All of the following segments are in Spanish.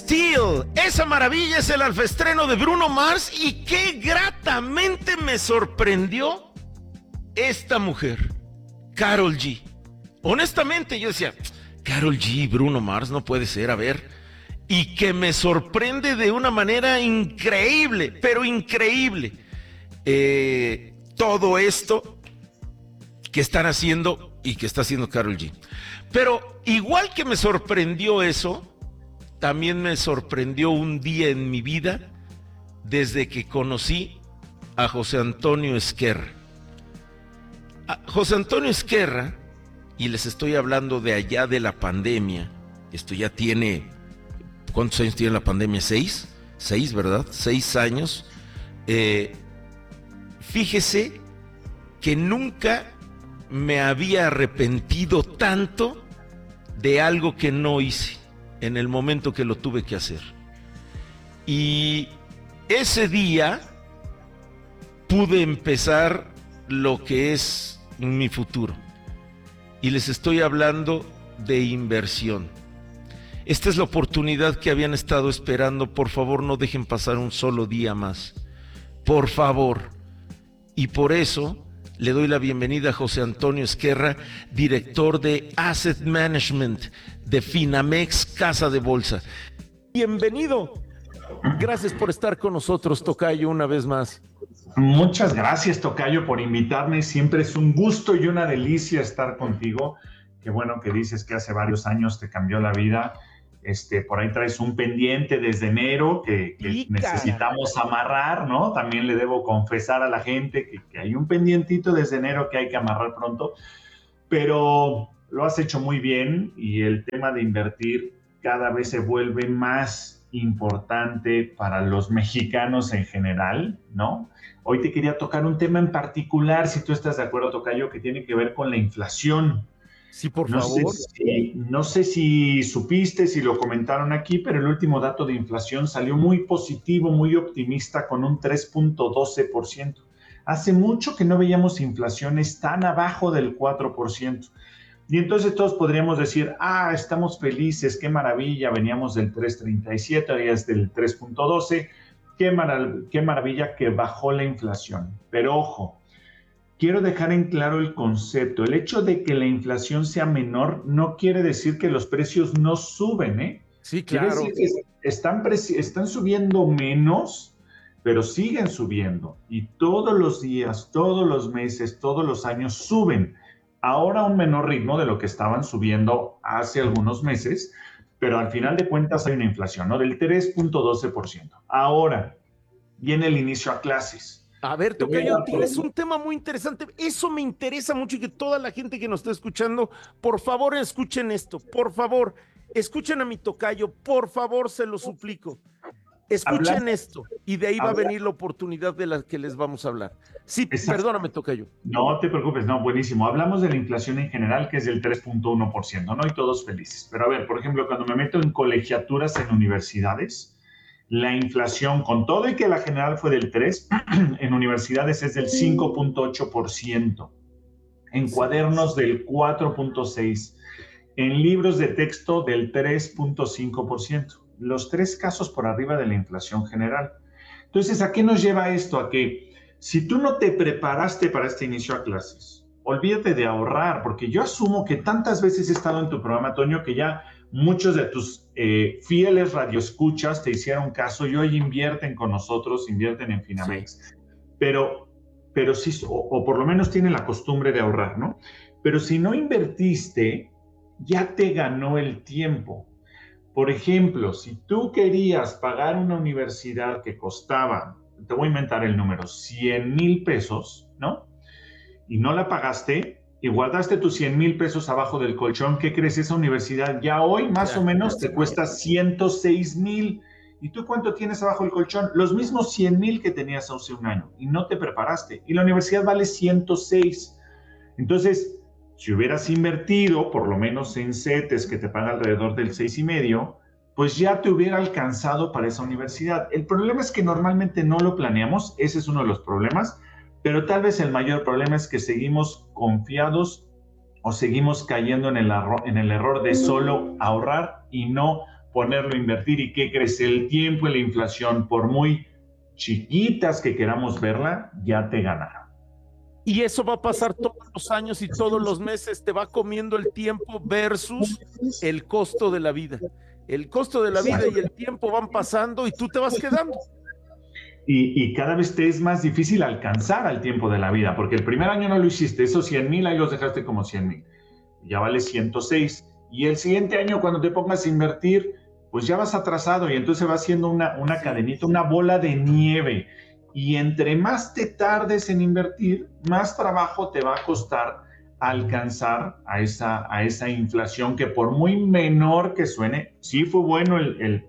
Steel. Esa maravilla es el alfaestreno de Bruno Mars y qué gratamente me sorprendió esta mujer, Karol G. Honestamente yo decía, Karol G, Bruno Mars, no puede ser, a ver. Y que me sorprende de una manera increíble, pero increíble. Todo esto que están haciendo y que está haciendo Karol G. Pero igual que me sorprendió eso, también me sorprendió un día en mi vida desde que conocí a José Antonio Esquerra. José Antonio Esquerra, y les estoy hablando de allá de la pandemia, esto ya tiene, ¿cuántos años tiene la pandemia? ¿6? 6, ¿verdad? 6 años. Fíjese que nunca me había arrepentido tanto de algo que no hice en el momento que lo tuve que hacer. Y ese día pude empezar lo que es mi futuro. Y les estoy hablando de inversión. Esta es la oportunidad que habían estado esperando. Por favor, no dejen pasar un solo día más. Por favor. Y por eso le doy la bienvenida a José Antonio Esquerra, director de Asset Management de Finamex Casa de Bolsa. Bienvenido. Gracias por estar con nosotros, tocayo, una vez más. Muchas gracias, tocayo, por invitarme. Siempre es un gusto y una delicia estar contigo. Qué bueno que dices que hace varios años te cambió la vida. Por ahí traes un pendiente desde enero que necesitamos amarrar, ¿no? También le debo confesar a la gente que hay un pendientito desde enero que hay que amarrar pronto, pero lo has hecho muy bien y el tema de invertir cada vez se vuelve más importante para los mexicanos en general, ¿no? Hoy te quería tocar un tema en particular, si tú estás de acuerdo, tocayo, que tiene que ver con la inflación. Sí, por favor. No sé si supiste, si lo comentaron aquí, pero el último dato de inflación salió muy positivo, muy optimista, con un 3.12%. Hace mucho que no veíamos inflaciones tan abajo del 4%. Y entonces todos podríamos decir, estamos felices, qué maravilla, veníamos del 3.37, ahora ya es del 3.12, qué maravilla que bajó la inflación. Pero ojo, quiero dejar en claro el concepto. El hecho de que la inflación sea menor no quiere decir que los precios no suben, ¿eh? Sí, claro. Quiere decir que están subiendo menos, pero siguen subiendo. Y todos los días, todos los meses, todos los años suben. Ahora a un menor ritmo de lo que estaban subiendo hace algunos meses, pero al final de cuentas hay una inflación, ¿no? Del 3.12%. Ahora viene el inicio a clases. A ver, tocayo, tienes un tema muy interesante. Eso me interesa mucho y que toda la gente que nos está escuchando, por favor, escuchen esto. Por favor, escuchen a mi tocayo. Por favor, se lo suplico. Escuchen esto y de ahí va a venir la oportunidad de la que les vamos a hablar. Sí, perdóname, tocayo. No te preocupes, no, buenísimo. Hablamos de la inflación en general, que es del 3.1%, ¿no? Y todos felices. Pero a ver, por ejemplo, cuando me meto en colegiaturas en universidades, la inflación, con todo y que la general fue del 3, en universidades es del 5.8%, en cuadernos del 4.6%, en libros de texto del 3.5%. Los 3 casos por arriba de la inflación general. Entonces, ¿a qué nos lleva esto? A que si tú no te preparaste para este inicio a clases, olvídate de ahorrar, porque yo asumo que tantas veces he estado en tu programa, Toño, que ya muchos de tus fieles radioescuchas te hicieron caso y hoy invierten con nosotros, invierten en Finamex. Sí. Pero sí, o por lo menos tienen la costumbre de ahorrar, ¿no? Pero si no invertiste, ya te ganó el tiempo. Por ejemplo, si tú querías pagar una universidad que costaba, te voy a inventar el número, 100,000 pesos, ¿no? Y no la pagaste y guardaste tus 100,000 pesos abajo del colchón, ¿qué crees? Esa universidad ya hoy más o menos te cuesta 106,000. ¿Y tú cuánto tienes abajo del colchón? Los mismos 100,000 que tenías hace un año y no te preparaste. Y la universidad vale 106. Entonces, si hubieras invertido, por lo menos en CETES, que te paga alrededor del 6,5, pues ya te hubiera alcanzado para esa universidad. El problema es que normalmente no lo planeamos, ese es uno de los problemas, pero tal vez el mayor problema es que seguimos confiados o seguimos cayendo en el error de solo ahorrar y no ponerlo a invertir. ¿Y qué crees? El tiempo y la inflación, por muy chiquitas que queramos verla, ya te ganaron. Y eso va a pasar todos los años y todos los meses, te va comiendo el tiempo versus el costo de la vida. El costo de la vida y el tiempo van pasando y tú te vas quedando. Y cada vez te es más difícil alcanzar al tiempo de la vida, porque el primer año no lo hiciste, esos 100,000 ahí los dejaste como 100,000, ya vale 106, y el siguiente año cuando te pongas a invertir, pues ya vas atrasado y entonces va siendo una cadenita, una bola de nieve, y entre más te tardes en invertir, más trabajo te va a costar alcanzar a esa inflación que por muy menor que suene, sí fue bueno el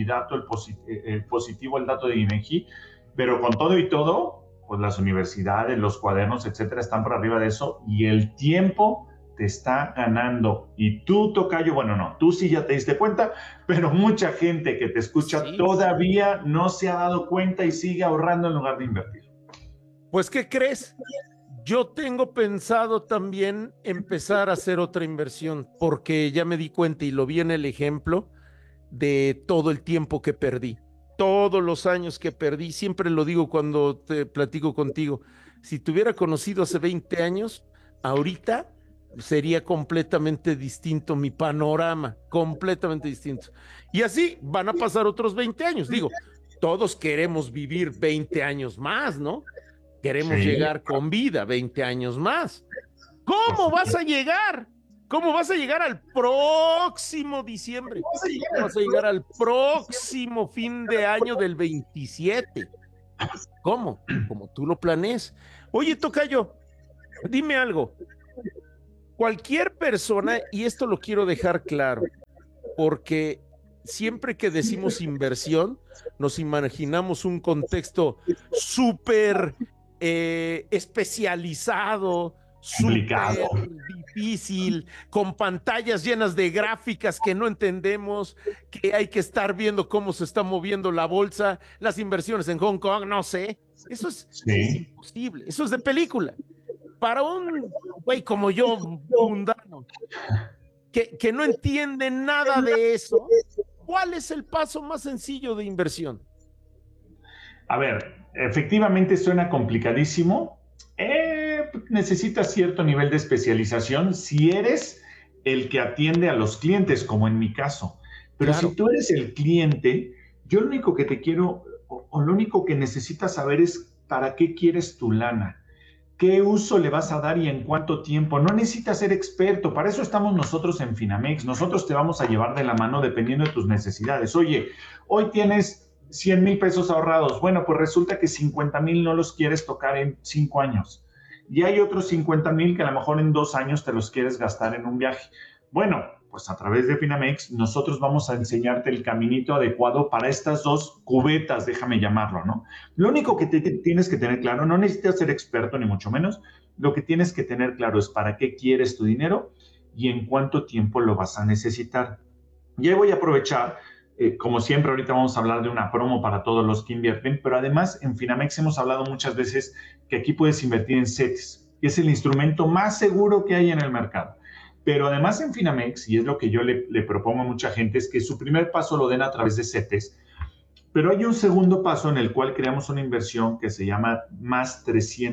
positivo el dato de INEGI, pero con todo y todo, pues las universidades, los cuadernos, etcétera, están por arriba de eso y el tiempo te está ganando. Y tú, tocayo, bueno, no, tú sí ya te diste cuenta, pero mucha gente que te escucha todavía no se ha dado cuenta y sigue ahorrando en lugar de invertir. Pues, ¿qué crees? Yo tengo pensado también empezar a hacer otra inversión, porque ya me di cuenta y lo vi en el ejemplo de todo el tiempo que perdí, todos los años que perdí. Siempre lo digo cuando te platico contigo. Si te hubiera conocido hace 20 años, ahorita sería completamente distinto mi panorama, completamente distinto. Y así van a pasar otros 20 años. Digo, todos queremos vivir 20 años más, ¿no? Queremos llegar con vida 20 años más. ¿Cómo vas a llegar? ¿Cómo vas a llegar al próximo diciembre? ¿Cómo vas a llegar al próximo fin de año del 27? ¿Cómo? Como tú lo planees. Oye, tocayo, dime algo. Cualquier persona, y esto lo quiero dejar claro, porque siempre que decimos inversión, nos imaginamos un contexto súper especializado, complicado, súper difícil, con pantallas llenas de gráficas que no entendemos, que hay que estar viendo cómo se está moviendo la bolsa, las inversiones en Hong Kong, no sé. Eso es imposible, eso es de película. Para un güey como yo, mundano, que no entiende nada de eso, ¿cuál es el paso más sencillo de inversión? A ver, efectivamente suena complicadísimo. Necesitas cierto nivel de especialización si eres el que atiende a los clientes, como en mi caso. Pero claro, si tú eres el cliente, yo lo único que te quiero, o lo único que necesitas saber es para qué quieres tu lana. ¿Qué uso le vas a dar y en cuánto tiempo? No necesitas ser experto, para eso estamos nosotros en Finamex. Nosotros te vamos a llevar de la mano dependiendo de tus necesidades. Oye, hoy tienes 100,000 pesos ahorrados. Bueno, pues resulta que 50,000 no los quieres tocar en 5 años. Y hay otros 50,000 que a lo mejor en 2 años te los quieres gastar en un viaje. Bueno, pues a través de Finamex nosotros vamos a enseñarte el caminito adecuado para estas dos cubetas, déjame llamarlo, ¿no? Lo único que tienes que tener claro, no necesitas ser experto ni mucho menos, lo que tienes que tener claro es para qué quieres tu dinero y en cuánto tiempo lo vas a necesitar. Y ahí voy a aprovechar, como siempre ahorita vamos a hablar de una promo para todos los que invierten, pero además en Finamex hemos hablado muchas veces que aquí puedes invertir en CETES, que es el instrumento más seguro que hay en el mercado. Pero además en Finamex, y es lo que yo le propongo a mucha gente, es que su primer paso lo den a través de CETES, pero hay un segundo paso en el cual creamos una inversión que se llama Más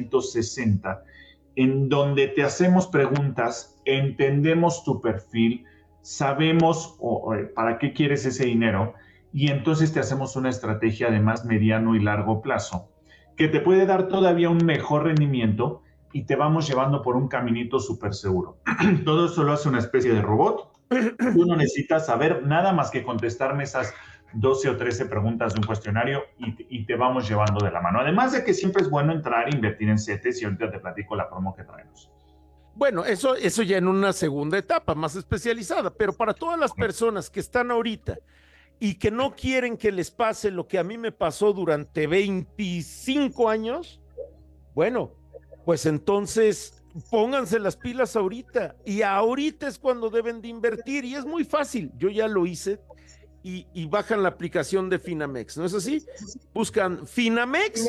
360, en donde te hacemos preguntas, entendemos tu perfil, sabemos para qué quieres ese dinero y entonces te hacemos una estrategia de más mediano y largo plazo que te puede dar todavía un mejor rendimiento y te vamos llevando por un caminito súper seguro. Todo eso lo hace una especie de robot. Tú no necesitas saber nada más que contestarme esas 12 o 13 preguntas de un cuestionario y te vamos llevando de la mano. Además de que siempre es bueno entrar e invertir en CETES y ahorita te platico la promo que traemos. Bueno, eso ya en una segunda etapa más especializada, pero para todas las personas que están ahorita y que no quieren que les pase lo que a mí me pasó durante 25 años, bueno, pues entonces pónganse las pilas ahorita y ahorita es cuando deben de invertir y es muy fácil, yo ya lo hice y bajan la aplicación de Finamex, ¿no es así? Buscan Finamex,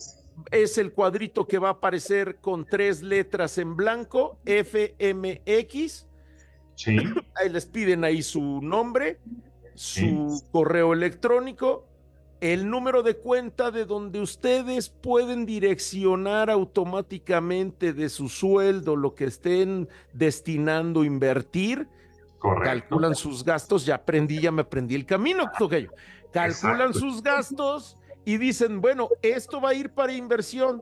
es el cuadrito que va a aparecer con 3 letras en blanco, FMX, sí. Ahí les piden ahí su nombre Sí, su correo electrónico, el número de cuenta de donde ustedes pueden direccionar automáticamente de su sueldo lo que estén destinando a invertir, correcto. calculan sus gastos, ya aprendí, ya me aprendí el camino, tocayo. Calculan Exacto. sus gastos y dicen, bueno, esto va a ir para inversión,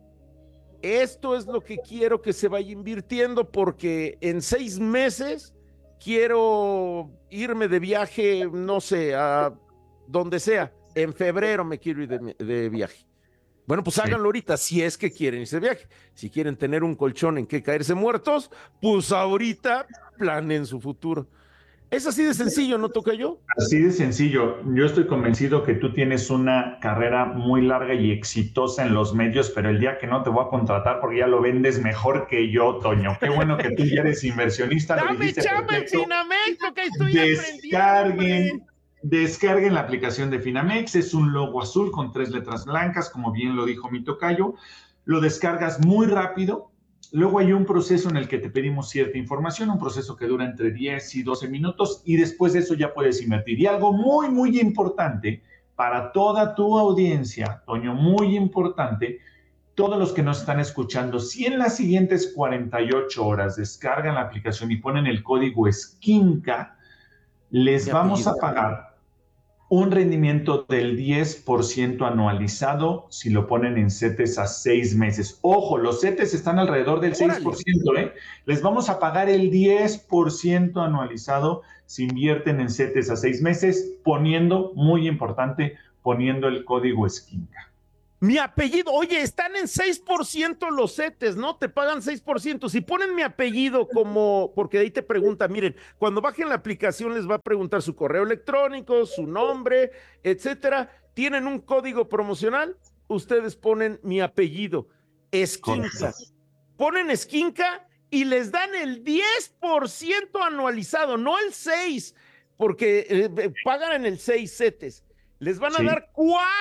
esto es lo que quiero que se vaya invirtiendo porque en 6 meses quiero irme de viaje, no sé, a donde sea. En febrero me quiero ir de viaje. Bueno, pues Sí. háganlo ahorita si es que quieren irse de viaje. Si quieren tener un colchón en que caerse muertos, pues ahorita planen su futuro. Es así de sencillo, ¿no, toca yo? Así de sencillo. Yo estoy convencido que tú tienes una carrera muy larga y exitosa en los medios, pero el día que no te voy a contratar porque ya lo vendes mejor que yo, Toño. Qué bueno que tú ya eres inversionista, lo Dame dijiste chamba en perfecto. Finamex, toca, estoy aprendiendo, Descarguen, hombre. descarguen la aplicación de Finamex. Es un logo azul con 3 letras blancas, como bien lo dijo mi tocayo. Lo descargas muy rápido. Luego hay un proceso en el que te pedimos cierta información, un proceso que dura entre 10 y 12 minutos y después de eso ya puedes invertir. Y algo muy, muy importante para toda tu audiencia, Toño, muy importante, todos los que nos están escuchando, si en las siguientes 48 horas descargan la aplicación y ponen el código SKINCA, Mi les vamos a apellido. pagar un rendimiento del 10% anualizado si lo ponen en CETES a 6 meses. Ojo, los CETES están alrededor del Órale. 6%, ¿eh? Les vamos a pagar el 10% anualizado si invierten en CETES a 6 meses, poniendo, muy importante, poniendo el código SKINCA. Mi apellido, oye, están en 6% los CETES, ¿no? Te pagan 6%. Si ponen mi apellido como, porque de ahí te pregunta, miren, cuando bajen la aplicación les va a preguntar su correo electrónico, su nombre, etcétera. Tienen un código promocional, ustedes ponen mi apellido, Correcto. Esquinca. Ponen Esquinca y les dan el 10% anualizado, no el 6, porque pagan en el 6 CETES. Les van a Sí. dar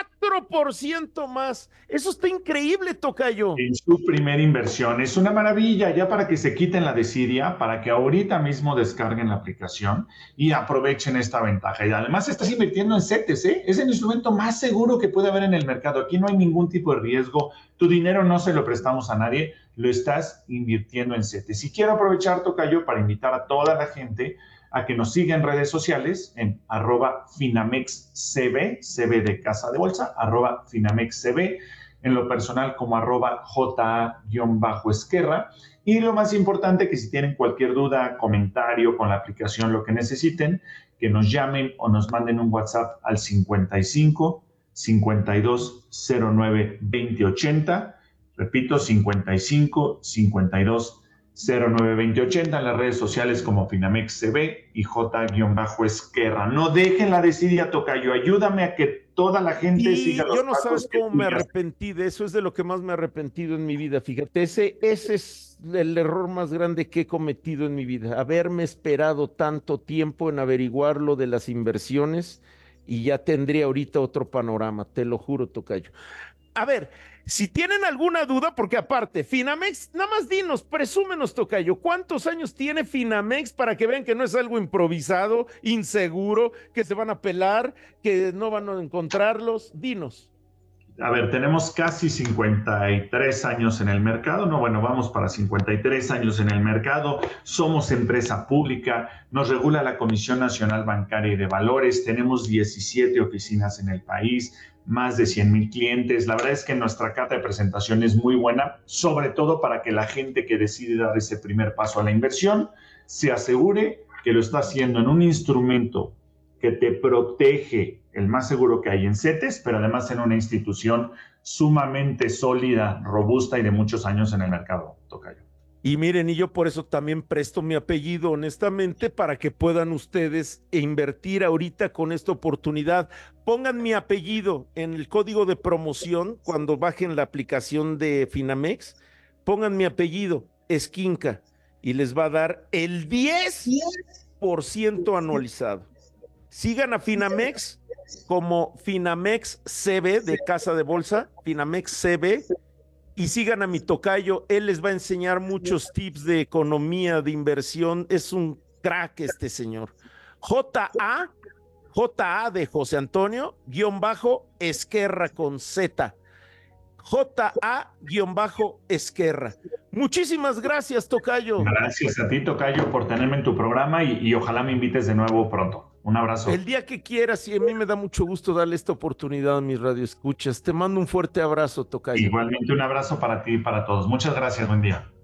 4% más. Eso está increíble, tocayo. En su primera inversión. Es una maravilla, ya para que se quiten la desidia, para que ahorita mismo descarguen la aplicación y aprovechen esta ventaja. Y además estás invirtiendo en CETES, ¿eh? Es el instrumento más seguro que puede haber en el mercado. Aquí no hay ningún tipo de riesgo. Tu dinero no se lo prestamos a nadie, lo estás invirtiendo en CETES. Y quiero aprovechar, tocayo, para invitar a toda la gente a que nos siga en redes sociales en @FinamexCB, CB de Casa de Bolsa, @FinamexCB, en lo personal como @ja-esquerra. Y lo más importante, que si tienen cualquier duda, comentario con la aplicación, lo que necesiten, que nos llamen o nos manden un WhatsApp al 55 52 09 2080. Repito, 55 52 09 2080 en las redes sociales como Finamex CB y J-Esquerra. No dejen la desidia, tocayo. Ayúdame a que toda la gente siga Y los yo no pasos sabes que cómo tú me ya. arrepentí de eso, es de lo que más me he arrepentido en mi vida, fíjate, ese es el error más grande que he cometido en mi vida, haberme esperado tanto tiempo en averiguar lo de las inversiones y ya tendría ahorita otro panorama, te lo juro, tocayo. A ver, si tienen alguna duda, porque aparte, Finamex, nada más dinos, presúmenos, tocayo, ¿cuántos años tiene Finamex para que vean que no es algo improvisado, inseguro, que se van a pelar, que no van a encontrarlos? Dinos. A ver, tenemos casi 53 años en el mercado, no, bueno, vamos para 53 años en el mercado, somos empresa pública, nos regula la Comisión Nacional Bancaria y de Valores, tenemos 17 oficinas en el país, más de 100,000 clientes, la verdad es que nuestra carta de presentación es muy buena, sobre todo para que la gente que decide dar ese primer paso a la inversión se asegure que lo está haciendo en un instrumento que te protege, el más seguro que hay en CETES, pero además en una institución sumamente sólida, robusta y de muchos años en el mercado, tocayo. Y miren, y yo por eso también presto mi apellido, honestamente, para que puedan ustedes invertir ahorita con esta oportunidad. Pongan mi apellido en el código de promoción cuando bajen la aplicación de Finamex. Pongan mi apellido, Esquinca, y les va a dar el 10% anualizado. Sigan a Finamex como Finamex CB de Casa de Bolsa, Finamex CB, y sigan a mi tocayo, él les va a enseñar muchos tips de economía, de inversión, es un crack este señor. JA de José Antonio, _Esquerra con Z. JA_Esquerra. Muchísimas gracias, tocayo. Gracias a ti, tocayo, por tenerme en tu programa y ojalá me invites de nuevo pronto. Un abrazo. El día que quieras, y a mí me da mucho gusto darle esta oportunidad a mis radioescuchas. Te mando un fuerte abrazo, tocayo. Igualmente un abrazo para ti y para todos. Muchas gracias, buen día.